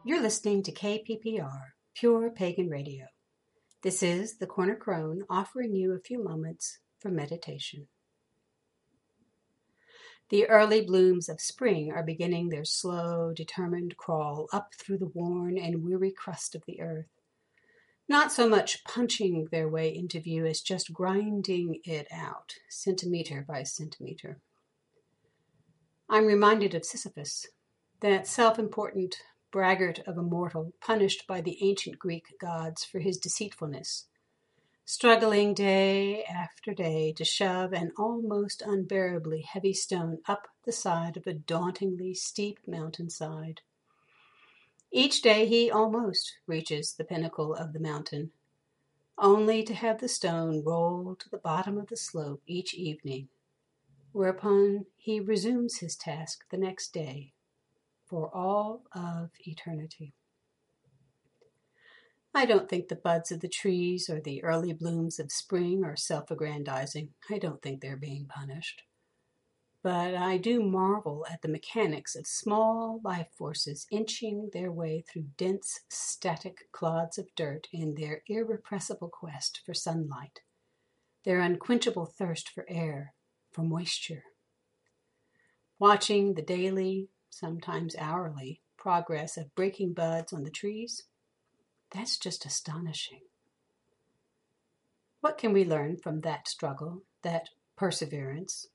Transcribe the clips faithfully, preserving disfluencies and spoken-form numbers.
You're listening to K P P R, Pure Pagan Radio. This is the Corner Crone offering you a few moments for meditation. The early blooms of spring are beginning their slow, determined crawl up through the worn and weary crust of the earth, not so much punching their way into view as just grinding it out, centimeter by centimeter. I'm reminded of Sisyphus, that self-important braggart of a mortal punished by the ancient Greek gods for his deceitfulness, struggling day after day to shove an almost unbearably heavy stone up the side of a dauntingly steep mountainside. Each day he almost reaches the pinnacle of the mountain, only to have the stone roll to the bottom of the slope each evening, whereupon he resumes his task the next day, for all of eternity. I don't think the buds of the trees or the early blooms of spring are self-aggrandizing. I don't think they're being punished. But I do marvel at the mechanics of small life forces inching their way through dense, static clods of dirt in their irrepressible quest for sunlight, their unquenchable thirst for air, for moisture. Watching the daily, sometimes hourly, progress of breaking buds on the trees, that's just astonishing. What can we learn from that struggle, that perseverance?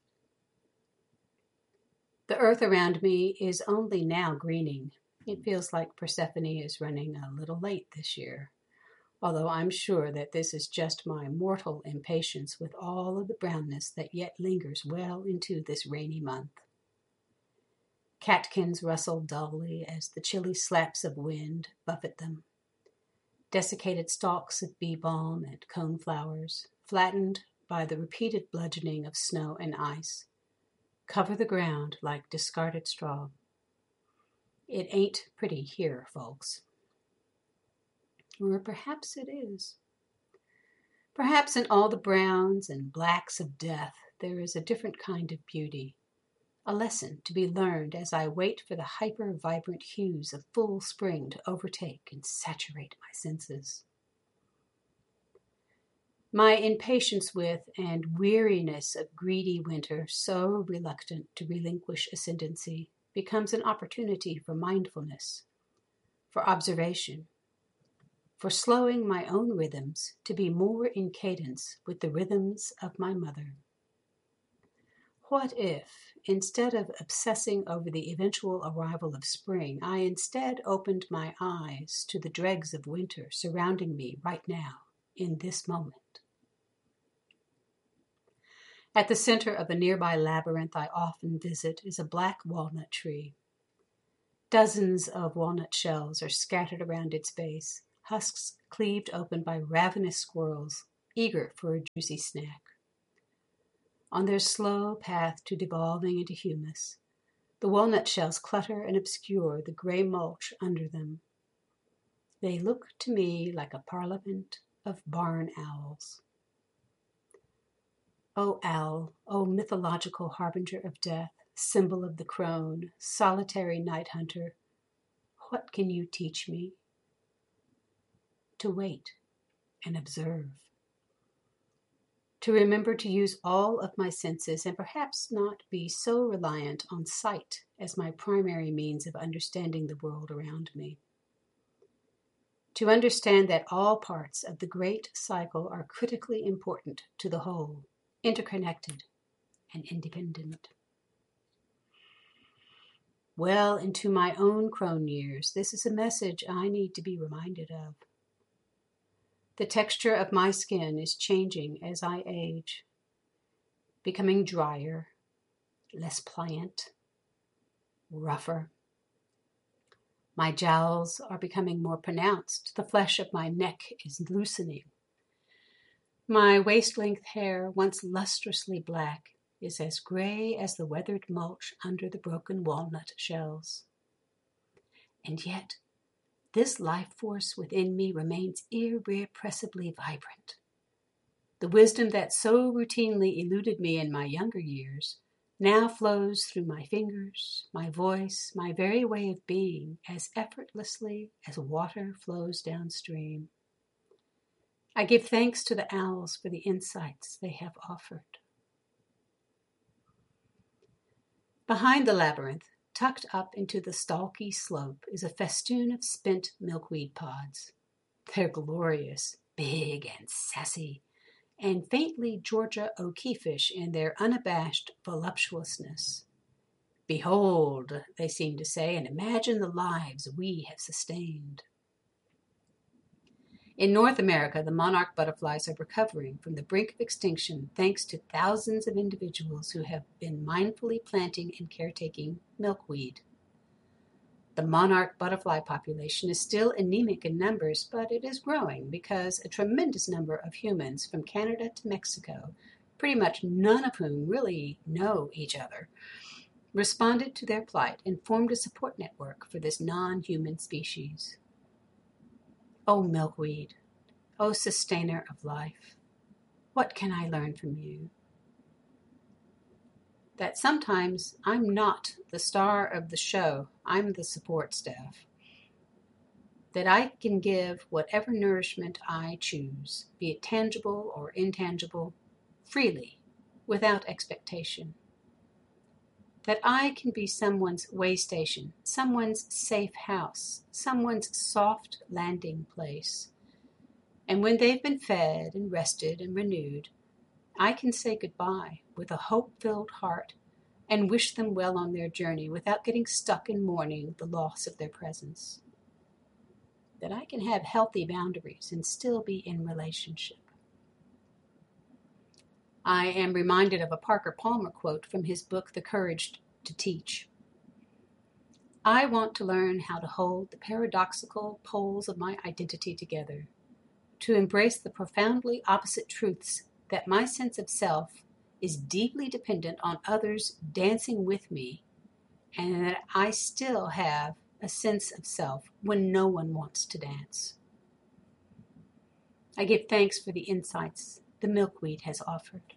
The earth around me is only now greening. It feels like Persephone is running a little late this year, although I'm sure that this is just my mortal impatience with all of the brownness that yet lingers well into this rainy month. Catkins rustle dully as the chilly slaps of wind buffet them. Desiccated stalks of bee balm and coneflowers, flattened by the repeated bludgeoning of snow and ice, cover the ground like discarded straw. It ain't pretty here, folks. Or perhaps it is. Perhaps in all the browns and blacks of death there is a different kind of beauty, a lesson to be learned as I wait for the hyper-vibrant hues of full spring to overtake and saturate my senses. My impatience with and weariness of greedy winter, so reluctant to relinquish ascendancy, becomes an opportunity for mindfulness, for observation, for slowing my own rhythms to be more in cadence with the rhythms of my mother. What if, instead of obsessing over the eventual arrival of spring, I instead opened my eyes to the dregs of winter surrounding me right now, in this moment? At the center of a nearby labyrinth I often visit is a black walnut tree. Dozens of walnut shells are scattered around its base, husks cleaved open by ravenous squirrels, eager for a juicy snack. On their slow path to devolving into humus, the walnut shells clutter and obscure the gray mulch under them. They look to me like a parliament of barn owls. O owl, O mythological harbinger of death, symbol of the crone, solitary night hunter, what can you teach me? To wait and observe. To remember to use all of my senses and perhaps not be so reliant on sight as my primary means of understanding the world around me. To understand that all parts of the great cycle are critically important to the whole, interconnected and independent. Well into my own crone years, this is a message I need to be reminded of. The texture of my skin is changing as I age, becoming drier, less pliant, rougher. My jowls are becoming more pronounced. The flesh of my neck is loosening. My waist-length hair, once lustrously black, is as gray as the weathered mulch under the broken walnut shells. And yet, this life force within me remains irrepressibly vibrant. The wisdom that so routinely eluded me in my younger years now flows through my fingers, my voice, my very way of being, as effortlessly as water flows downstream. I give thanks to the owls for the insights they have offered. Behind the labyrinth, tucked up into the stalky slope, is a festoon of spent milkweed pods. They're glorious, big and sassy, and faintly Georgia O'Keeffe-ish in their unabashed voluptuousness. Behold, they seem to say, and imagine the lives we have sustained. In North America, the monarch butterflies are recovering from the brink of extinction thanks to thousands of individuals who have been mindfully planting and caretaking milkweed. The monarch butterfly population is still anemic in numbers, but it is growing because a tremendous number of humans from Canada to Mexico, pretty much none of whom really know each other, responded to their plight and formed a support network for this non-human species. Oh, milkweed, oh, sustainer of life, what can I learn from you? That sometimes I'm not the star of the show, I'm the support staff. That I can give whatever nourishment I choose, be it tangible or intangible, freely, without expectation. That I can be someone's way station, someone's safe house, someone's soft landing place. And when they've been fed and rested and renewed, I can say goodbye with a hope-filled heart and wish them well on their journey without getting stuck in mourning the loss of their presence. That I can have healthy boundaries and still be in relationship. I am reminded of a Parker Palmer quote from his book, The Courage to Teach. I want to learn how to hold the paradoxical poles of my identity together, to embrace the profoundly opposite truths that my sense of self is deeply dependent on others dancing with me, and that I still have a sense of self when no one wants to dance. I give thanks for the insights the milkweed has offered.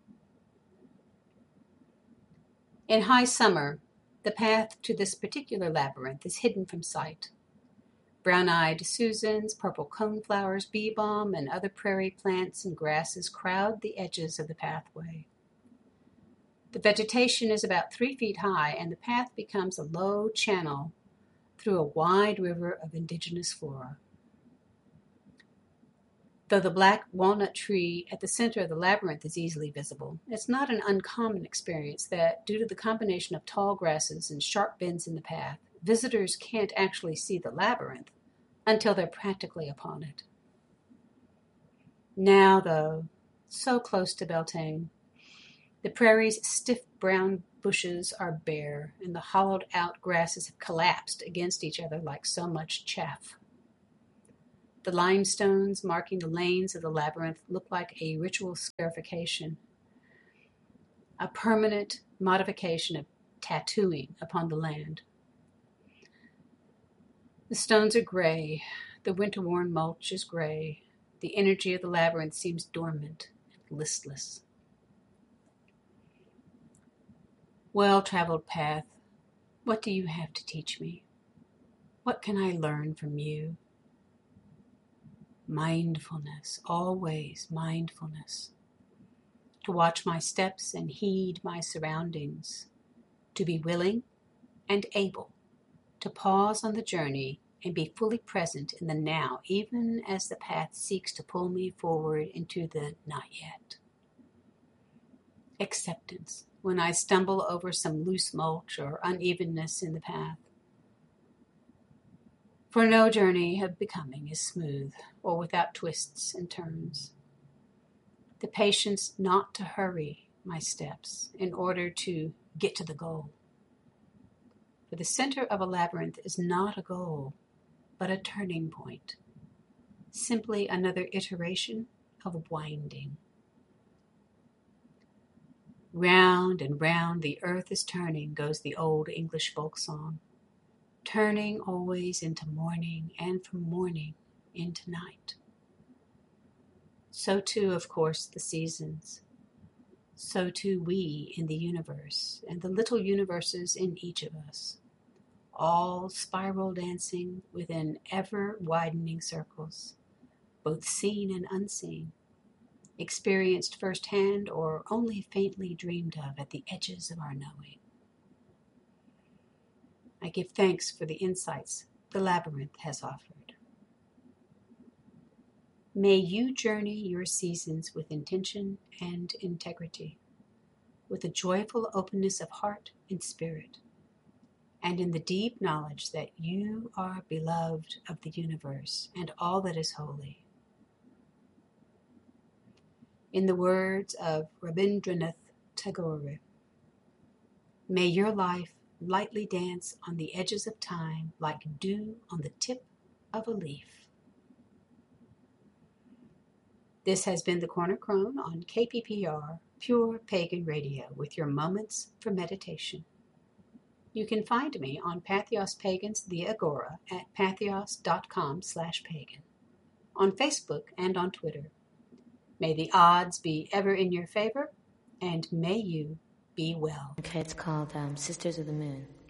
In high summer, the path to this particular labyrinth is hidden from sight. Brown-eyed Susans, purple coneflowers, bee balm, and other prairie plants and grasses crowd the edges of the pathway. The vegetation is about three feet high, and the path becomes a low channel through a wide river of indigenous flora. Though the black walnut tree at the center of the labyrinth is easily visible, it's not an uncommon experience that, due to the combination of tall grasses and sharp bends in the path, visitors can't actually see the labyrinth until they're practically upon it. Now, though, so close to Beltane, the prairie's stiff brown bushes are bare, and the hollowed-out grasses have collapsed against each other like so much chaff. The limestones marking the lanes of the labyrinth look like a ritual scarification, a permanent modification of tattooing upon the land. The stones are gray, the winter-worn mulch is gray, the energy of the labyrinth seems dormant and listless. Well-traveled path, what do you have to teach me? What can I learn from you? Mindfulness, always mindfulness. To watch my steps and heed my surroundings. To be willing and able to pause on the journey and be fully present in the now, even as the path seeks to pull me forward into the not yet. Acceptance, when I stumble over some loose mulch or unevenness in the path. For no journey of becoming is smooth or without twists and turns. The patience not to hurry my steps in order to get to the goal. For the center of a labyrinth is not a goal, but a turning point. Simply another iteration of winding. Round and round the earth is turning, goes the old English folk song. Turning always into morning, and from morning into night. So too, of course, the seasons. so too we in the universe and the little universes in each of us, all spiral dancing within ever-widening circles, both seen and unseen, experienced firsthand or only faintly dreamed of at the edges of our knowing. I give thanks for the insights the labyrinth has offered. May you journey your seasons with intention and integrity, with a joyful openness of heart and spirit, and in the deep knowledge that you are beloved of the universe and all that is holy. In the words of Rabindranath Tagore, may your life lightly dance on the edges of time like dew on the tip of a leaf. This has been the Corner Crone on K P P R, Pure Pagan Radio, with your moments for meditation. You can find me on Patheos Pagans, the Agora, at patheos.com slash pagan, on Facebook and on Twitter. May the odds be ever in your favor, and may you be well. Okay, it's called um, Sisters of the Moon.